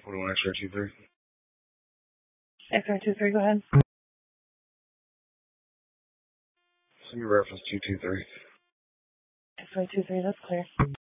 41 X-ray 23. X-ray 23, go ahead. Send me reference 223. X-ray 23, that's clear.